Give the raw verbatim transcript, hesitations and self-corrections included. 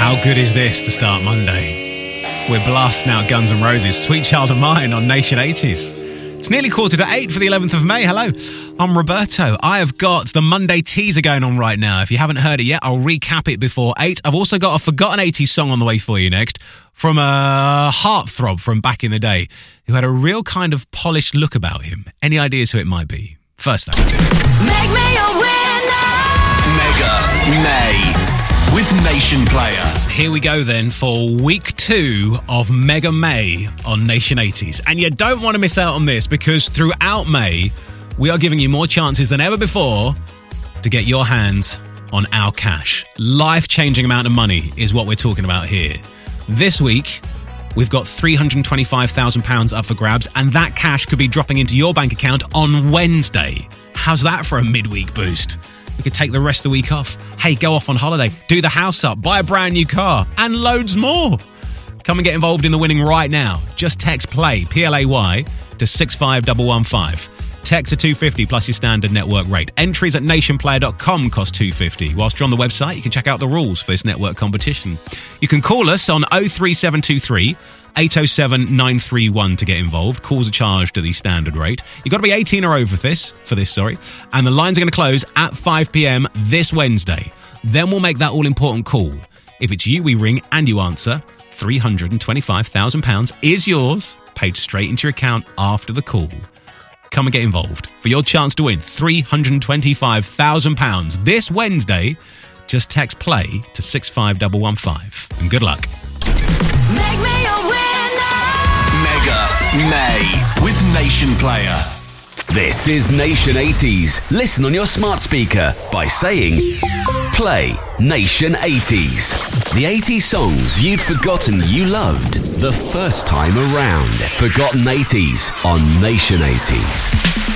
How good is this to start Monday? We're blasting out Guns N' Roses, Sweet Child of Mine on Nation eighties. It's nearly quarter to eight for the eleventh of May. Hello, I'm Roberto. I have got the Monday teaser going on right now. If you haven't heard it yet, I'll recap it before eight. I've also got a forgotten eighties song on the way for you next from a heartthrob from back in the day who had a real kind of polished look about him. Any ideas who it might be? First up. Make me a winner! Mega May with Nation Player. Here we go then for week two of Mega May on Nation eighties. And you don't want to miss out on this because throughout May, we are giving you more chances than ever before to get your hands on our cash. Life-changing amount of money is what we're talking about here. This week, we've got three hundred twenty-five thousand pounds up for grabs, and that cash could be dropping into your bank account on Wednesday. How's that for a midweek boost? We could take the rest of the week off. Hey, go off on holiday, do the house up, buy a brand new car, and loads more. Come and get involved in the winning right now. Just text PLAY, P L A Y, to six five one one five. Text to two hundred fifty plus your standard network rate. Entries at nation player dot com cost two hundred fifty. Whilst you're on the website, you can check out the rules for this network competition. You can call us on oh three seven two three, eight oh seven, nine three one to get involved. Calls are charged at the standard rate. You've got to be eighteen or over for this, for this, sorry. And the lines are going to close at five p.m. this Wednesday. Then we'll make that all-important call. If it's you we ring and you answer, three hundred twenty-five thousand pounds is yours, paid straight into your account after the call. Come and get involved for your chance to win three hundred twenty-five thousand pounds this Wednesday. Just text PLAY to six five one one five. And good luck. Make me a winner! Mega May with Nation Player. This is Nation eighties. Listen on your smart speaker by saying Play Nation eighties. The eighties songs you'd forgotten you loved the first time around. Forgotten eighties on Nation eighties.